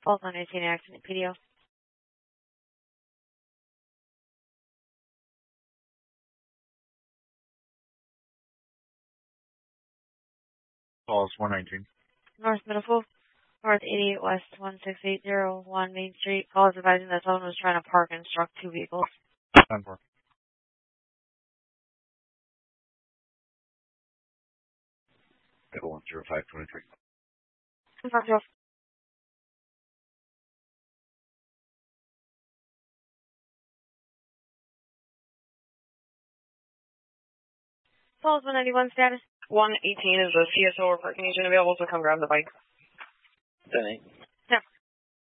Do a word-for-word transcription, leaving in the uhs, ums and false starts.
Falls one nineteen accident P D O. Falls one nineteen. North Middlefield, North eighty-eight West one six eight zero one Main Street. Call is advising that someone was trying to park and struck two vehicles. ten four. Echo one zero five twenty-three. Falls one ninety-one status. one eighteen is the C S O or parking agent available to come grab the bike. ten eight.